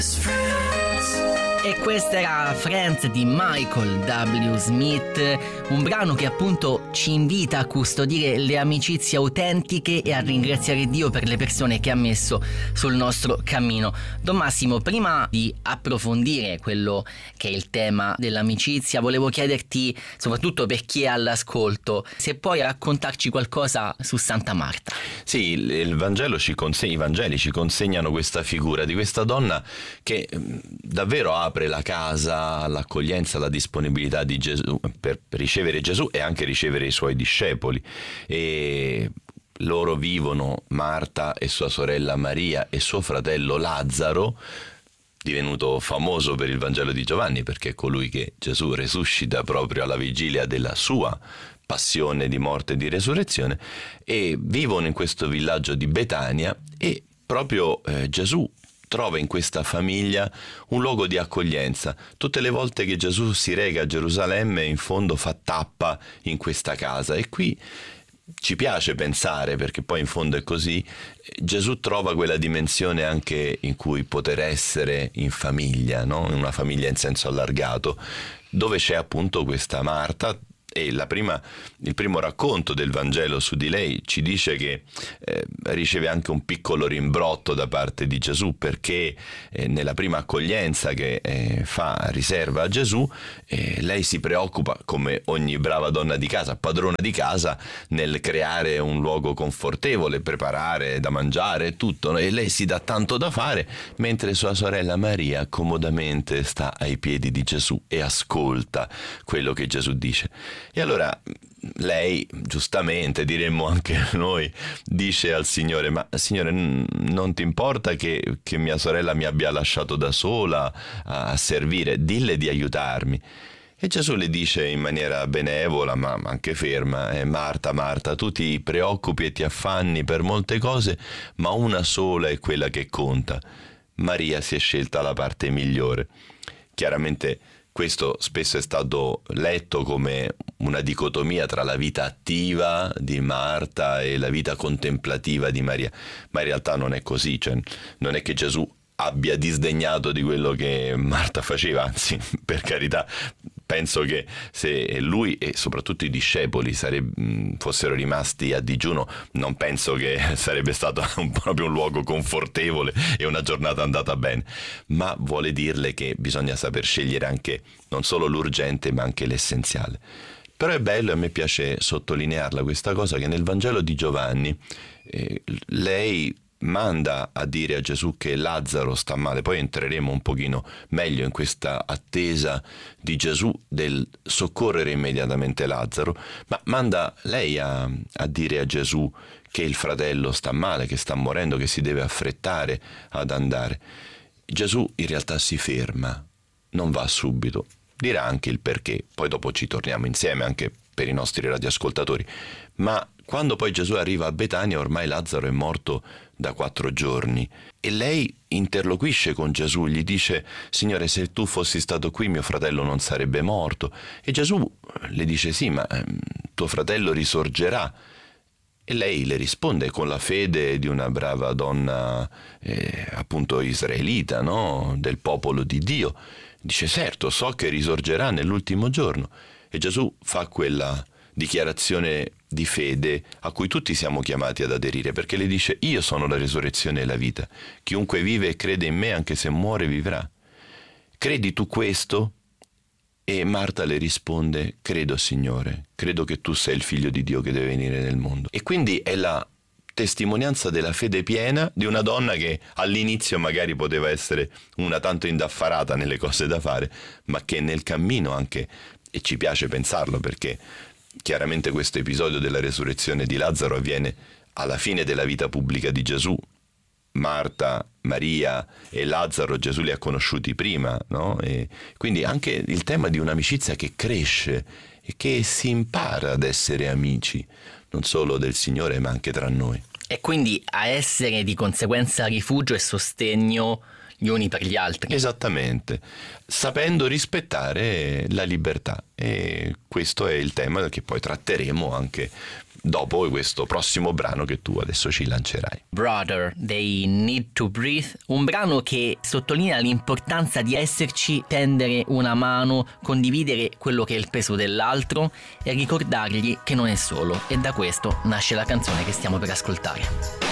E questa era Friends di Michael W. Smith, un brano che appunto ci invita a custodire le amicizie autentiche e a ringraziare Dio per le persone che ha messo sul nostro cammino. Don Massimo, prima di approfondire quello che è il tema dell'amicizia, volevo chiederti, soprattutto per chi è all'ascolto, se puoi raccontarci qualcosa su Santa Marta. Sì, i Vangeli ci consegnano questa figura di questa donna che davvero apre la casa all'accoglienza, alla disponibilità di Gesù per ricevere Gesù e anche ricevere i suoi discepoli. E loro vivono, Marta e sua sorella Maria e suo fratello Lazzaro, divenuto famoso per il Vangelo di Giovanni perché è colui che Gesù resuscita proprio alla vigilia della sua passione di morte e di resurrezione, e vivono in questo villaggio di Betania, e proprio Gesù trova in questa famiglia un luogo di accoglienza. Tutte le volte che Gesù si reca a Gerusalemme, in fondo fa tappa in questa casa, e qui ci piace pensare, perché poi in fondo è così, Gesù trova quella dimensione anche in cui poter essere in famiglia, no? In una famiglia in senso allargato, dove c'è appunto questa Marta. E il primo racconto del Vangelo su di lei ci dice che riceve anche un piccolo rimbrotto da parte di Gesù, perché nella prima accoglienza che riserva a Gesù, lei si preoccupa, come ogni brava donna di casa, padrona di casa, nel creare un luogo confortevole, preparare da mangiare, tutto, e lei si dà tanto da fare, mentre sua sorella Maria comodamente sta ai piedi di Gesù e ascolta quello che Gesù dice. E allora lei, giustamente, diremmo anche noi, dice al Signore: ma Signore, non ti importa che mia sorella mi abbia lasciato da sola a servire? Dille di aiutarmi. E Gesù le dice in maniera benevola ma anche ferma: Marta, Marta, tu ti preoccupi e ti affanni per molte cose, ma una sola è quella che conta. Maria si è scelta la parte migliore. Chiaramente questo spesso è stato letto come una dicotomia tra la vita attiva di Marta e la vita contemplativa di Maria, ma in realtà non è così, cioè non è che Gesù abbia disdegnato di quello che Marta faceva, anzi, per carità, penso che se lui e soprattutto i discepoli fossero rimasti a digiuno, non penso che sarebbe stato proprio un luogo confortevole e una giornata andata bene, ma vuole dirle che bisogna saper scegliere anche non solo l'urgente ma anche l'essenziale. Però è bello, e a me piace sottolinearla questa cosa, che nel Vangelo di Giovanni lei manda a dire a Gesù che Lazzaro sta male. Poi entreremo un pochino meglio in questa attesa di Gesù del soccorrere immediatamente Lazzaro, ma manda lei a dire a Gesù che il fratello sta male, che sta morendo, che si deve affrettare ad andare. Gesù in realtà si ferma, non va subito, dirà anche il perché, poi dopo ci torniamo insieme anche per i nostri radioascoltatori, ma quando poi Gesù arriva a Betania ormai Lazzaro è morto da 4 giorni e lei interloquisce con Gesù, gli dice: Signore, se tu fossi stato qui mio fratello non sarebbe morto. E Gesù le dice: sì, ma tuo fratello risorgerà. E lei le risponde con la fede di una brava donna appunto israelita, no? Del popolo di Dio. Dice: certo, so che risorgerà nell'ultimo giorno. E Gesù fa quella dichiarazione di fede a cui tutti siamo chiamati ad aderire, perché le dice: io sono la risurrezione e la vita, chiunque vive e crede in me anche se muore vivrà. Credi tu questo? E Marta le risponde: credo, Signore, credo che tu sei il figlio di Dio che deve venire nel mondo. E quindi è la testimonianza della fede piena di una donna che all'inizio magari poteva essere una tanto indaffarata nelle cose da fare, ma che nel cammino anche, e ci piace pensarlo perché chiaramente questo episodio della resurrezione di Lazzaro avviene alla fine della vita pubblica di Gesù. Marta, Maria e Lazzaro Gesù li ha conosciuti prima, no? E quindi anche il tema di un'amicizia che cresce e che si impara ad essere amici, non solo del Signore ma anche tra noi. E quindi a essere di conseguenza rifugio e sostegno gli uni per gli altri. Esattamente, sapendo rispettare la libertà, e questo è il tema che poi tratteremo anche dopo questo prossimo brano che tu adesso ci lancerai. Brother, They Need to Breathe, un brano che sottolinea l'importanza di esserci, tendere una mano, condividere quello che è il peso dell'altro e ricordargli che non è solo, e da questo nasce la canzone che stiamo per ascoltare.